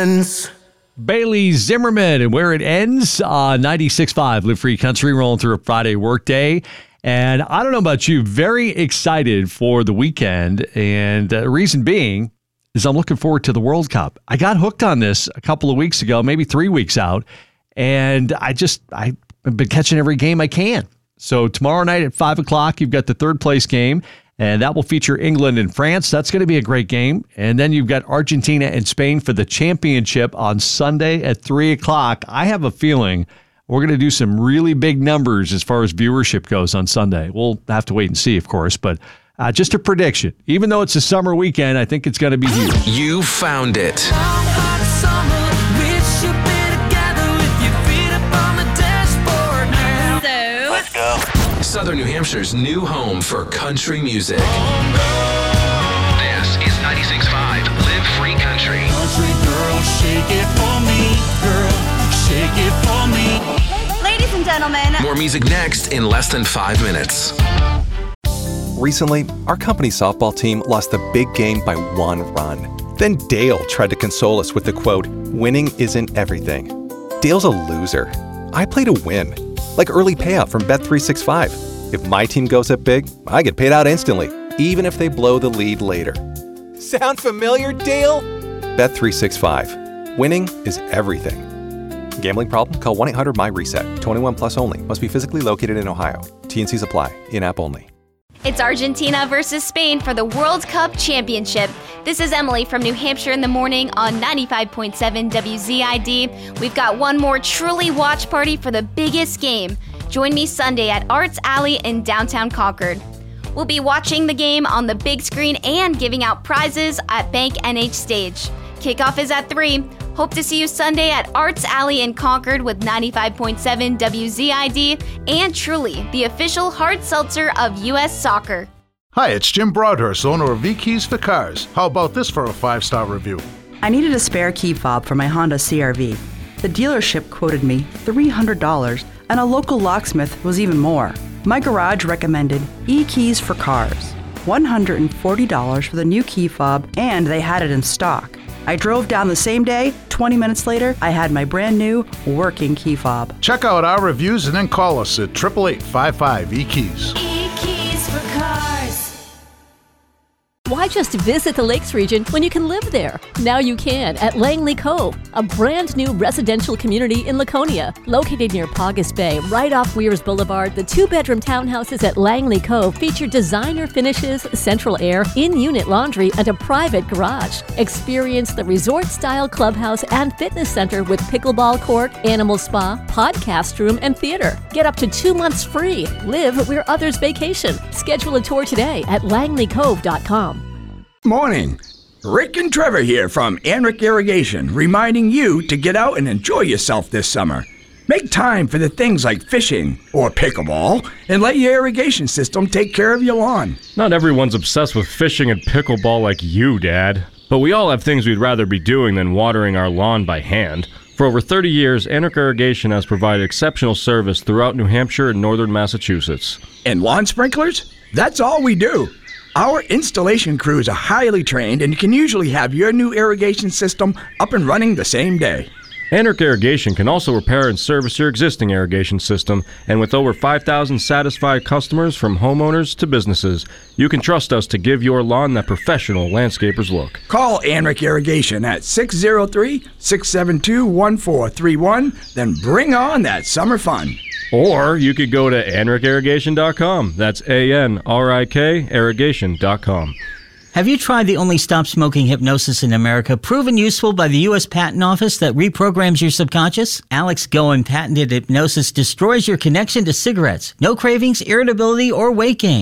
ends. Bailey Zimmerman and Where It Ends on 96.5 Live Free Country, rolling through a Friday workday. And I don't know about you, very excited for the weekend. And the reason being is I'm looking forward to the World Cup. I got hooked on this a couple of weeks ago, maybe 3 weeks out. And I've been catching every game I can. So tomorrow night at 5 o'clock, you've got the third place game. And that will feature England and France. That's going to be a great game. And then you've got Argentina and Spain for the championship on Sunday at 3 o'clock. I have a feeling we're going to do some really big numbers as far as viewership goes on Sunday. We'll have to wait and see, of course. But just a prediction. Even though it's a summer weekend, I think it's going to be huge. You found it. Southern New Hampshire's new home for country music. This is 96.5 Live Free Country. Country girl, shake it for me. Girl, shake it for me. Ladies and gentlemen. More music next in less than 5 minutes. Recently, our company softball team lost the big game by 1 run. Then Dale tried to console us with the quote, "Winning isn't everything." Dale's a loser. I play to win. Like early payout from Bet365. If my team goes up big, I get paid out instantly, even if they blow the lead later. Sound familiar, Dale? Bet365. Winning is everything. Gambling problem? Call 1-800-MY-RESET. 21 plus only. Must be physically located in Ohio. T&Cs apply. In-app only. It's Argentina versus Spain for the World Cup Championship. This is Emily from New Hampshire in the morning on 95.7 WZID. We've got one more truly watch party for the biggest game. Join me Sunday at Arts Alley in downtown Concord. We'll be watching the game on the big screen and giving out prizes at Bank NH Stage. Kickoff is at 3. Hope to see you Sunday at Arts Alley in Concord with 95.7 WZID and Truly, the official hard seltzer of U.S. soccer. Hi, it's Jim Broadhurst, owner of V-Keys for Cars. How about this for a 5-star review? I needed a spare key fob for my Honda CR-V. The dealership quoted me $300, and a local locksmith was even more. My garage recommended E-Keys for Cars. $140 for the new key fob, and they had it in stock. I drove down the same day. 20 minutes later, I had my brand new working key fob. Check out our reviews and then call us at 888-55-E-KEYS. E-Keys for Cars. Why just visit the Lakes region when you can live there? Now you can at Langley Cove, a brand new residential community in Laconia. Located near Paugus Bay, right off Weirs Boulevard, the 2-bedroom townhouses at Langley Cove feature designer finishes, central air, in-unit laundry, and a private garage. Experience the resort-style clubhouse and fitness center with pickleball court, animal spa, podcast room, and theater. Get up to 2 months free. Live where others vacation. Schedule a tour today at langleycove.com. Morning. Rick and Trevor here from Anrick Irrigation, reminding you to get out and enjoy yourself this summer. Make time for the things like fishing or pickleball and let your irrigation system take care of your lawn. Not everyone's obsessed with fishing and pickleball like you, Dad. But we all have things we'd rather be doing than watering our lawn by hand. For over 30 years, Anrick Irrigation has provided exceptional service throughout New Hampshire and northern Massachusetts. And lawn sprinklers? That's all we do. Our installation crews are highly trained and can usually have your new irrigation system up and running the same day. Anrick Irrigation can also repair and service your existing irrigation system, and with over 5,000 satisfied customers from homeowners to businesses, you can trust us to give your lawn that professional landscaper's look. Call Anrick Irrigation at 603-672-1431, then bring on that summer fun. Or you could go to AnrickIrrigation.com. That's ANRIK irrigation.com. Have you tried the only stop-smoking hypnosis in America, proven useful by the U.S. Patent Office that reprograms your subconscious? Alex Goen patented hypnosis destroys your connection to cigarettes. No cravings, irritability, or weight gain.